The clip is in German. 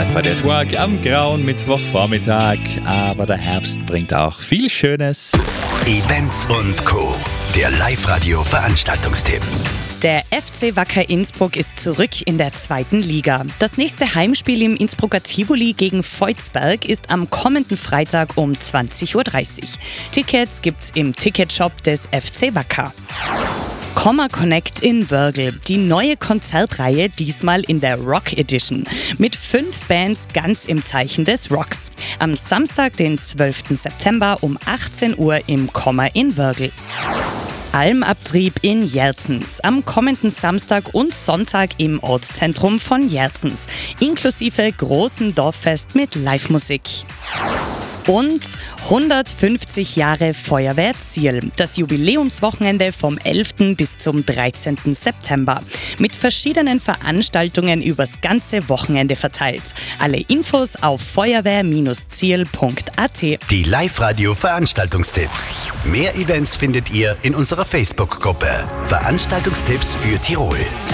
Der Tag am grauen Mittwochvormittag, aber der Herbst bringt auch viel Schönes. Events und Co. Der Live-Radio-Veranstaltungstipp. Der FC Wacker Innsbruck ist zurück in der 2. Liga. Das nächste Heimspiel im Innsbrucker Tivoli gegen Voitsberg ist am kommenden Freitag um 20.30 Uhr. Tickets gibt's im Ticketshop des FC Wacker. Comma Connect in Wörgl, die neue Konzertreihe, diesmal in der Rock Edition, mit 5 Bands ganz im Zeichen des Rocks. Am Samstag, den 12. September um 18 Uhr im Comma in Wörgl. Almabtrieb in Jerzens, am kommenden Samstag und Sonntag im Ortszentrum von Jerzens, inklusive großem Dorffest mit Live-Musik. Und 150 Jahre Feuerwehr Zierl, das Jubiläumswochenende vom 11. bis zum 13. September. Mit verschiedenen Veranstaltungen übers ganze Wochenende verteilt. Alle Infos auf feuerwehr-zierl.at. Die Live-Radio-Veranstaltungstipps. Mehr Events findet ihr in unserer Facebook-Gruppe. Veranstaltungstipps für Tirol.